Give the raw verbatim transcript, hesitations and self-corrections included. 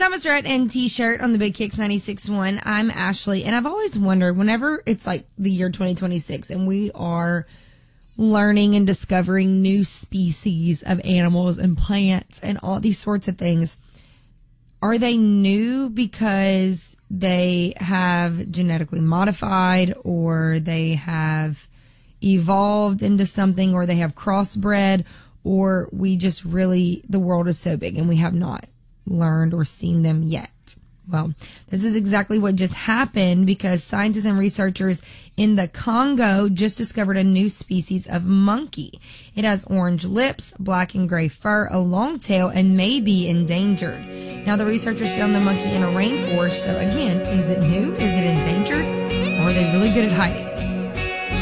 Thomas Rhett and T-shirt on the Big Kicks ninety-six point one. I'm Ashley, and I've always wondered, whenever it's like the year twenty twenty-six and we are learning and discovering new species of animals and plants and all these sorts of things, are they new because they have genetically modified, or they have evolved into something, or they have crossbred, or we just really, the world is so big and we have not learned or seen them yet? Well, this is exactly what just happened, because scientists and researchers in the Congo just discovered a new species of monkey. It has orange lips, black and gray fur, a long tail, and may be endangered. Now, the researchers found the monkey in a rainforest, so again, is it new? Is it endangered? Or are they really good at hiding?